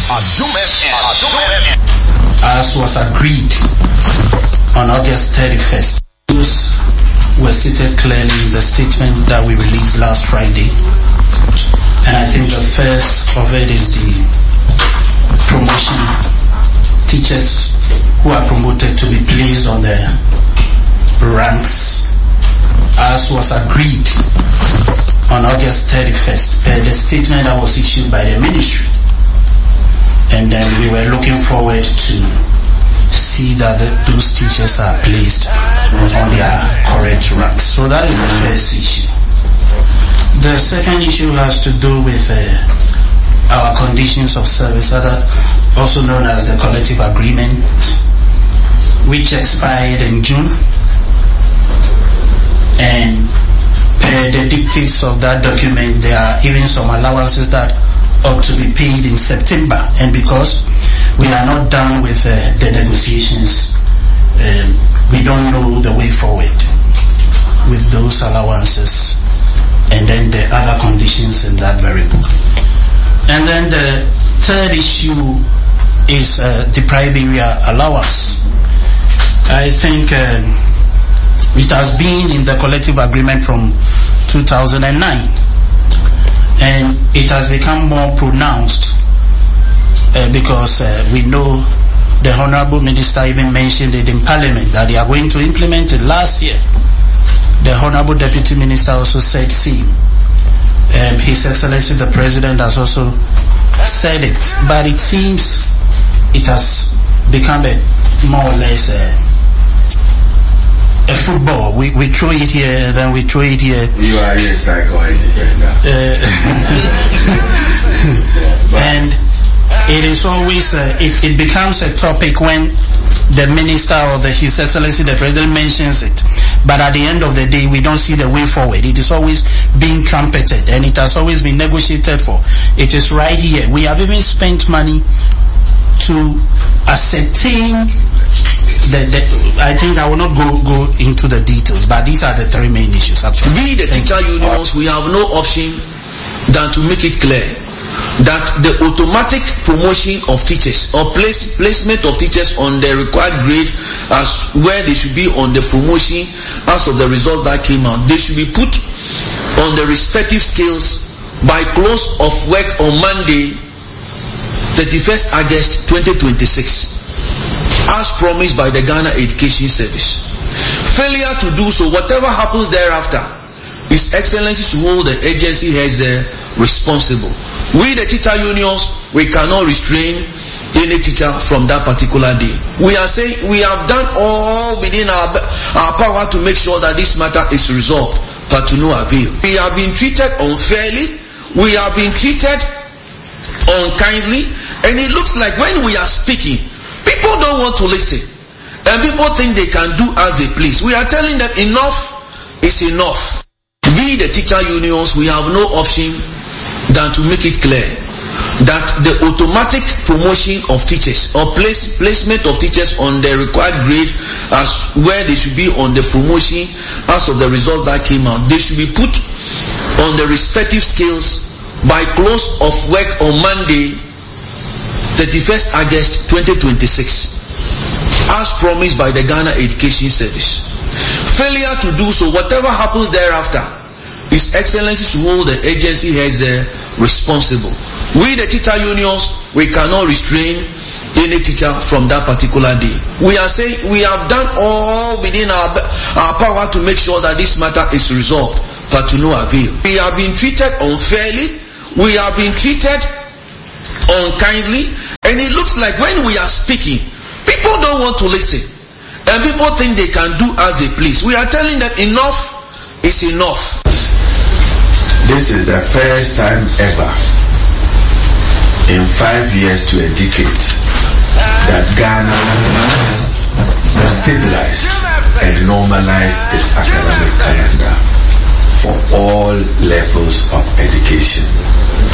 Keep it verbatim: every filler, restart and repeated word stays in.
Adum F M. Adum F M. As was agreed on August thirty-first, those were stated clearly in the statement that we released last Friday. And I think the first of it is the promotion. Teachers who are promoted to be placed on the ranks, as was agreed on August thirty-first, per the statement that was issued by the ministry. And then we were looking forward to see that the, those teachers are placed on their correct ranks. So that is the first issue. The second issue has to do with uh, our conditions of service, also known as the collective agreement, which expired in June. And per the dictates of that document, there are even some allowances that ought to be paid in September. And because we are not done with uh, the negotiations, um, we don't know the way forward with those allowances and then the other conditions in that very book. And then the third issue is uh, the private area allowance. I think um, it has been in the collective agreement from two thousand nine, and it has become more pronounced uh, because uh, we know the Honorable Minister even mentioned it in Parliament that they are going to implement it last year. The Honorable Deputy Minister also said same. Um, His Excellency the President has also said it, but it seems it has become a more or less a, a football. We we throw it here, then we throw it here. You are a psycho uh, And it is always uh, it, it becomes a topic when the minister or the His Excellency the President mentions it. But at the end of the day, we don't see the way forward. It is always being trumpeted, and it has always been negotiated for. It is right here. We have even spent money to ascertain the, the I think I will not go, go into the details, but these are the three main issues actually. We, the teacher unions, we have no option than to make it clear that the automatic promotion of teachers or place, placement of teachers on the required grade as where they should be on the promotion as of the result that came out, they should be put on the respective scales by close of work on Monday, thirty-first August twenty twenty-six, as promised by the Ghana Education Service. Failure to do so, whatever happens thereafter, His Excellency to hold the agency heads uh, responsible. We, the teacher unions, we cannot restrain any teacher from that particular day. We are saying we have done all within our, our power to make sure that this matter is resolved, but to no avail. We have been treated unfairly. We have been treated unkindly, and it looks like when we are speaking, people don't want to listen, and people think they can do as they please. We are telling them enough is enough. We, the teacher unions, we have no option than to make it clear that the automatic promotion of teachers or place, placement of teachers on the required grade as where they should be on the promotion as of the result that came out, they should be put on the respective scales by close of work on Monday, thirty-first August twenty twenty-six, as promised by the Ghana Education Service. Failure to do so, whatever happens thereafter, His Excellency to hold the agency heads uh, responsible. We, the teacher unions, we cannot restrain any teacher from that particular day. We are saying we have done all within our, our power to make sure that this matter is resolved, but to no avail. We have been treated unfairly. We have been treated unkindly, and it looks like when we are speaking, people don't want to listen, and people think they can do as they please. We are telling them enough is enough. This is the first time ever in five years to a decade that Ghana must stabilize and normalize its academic calendar for all levels of education.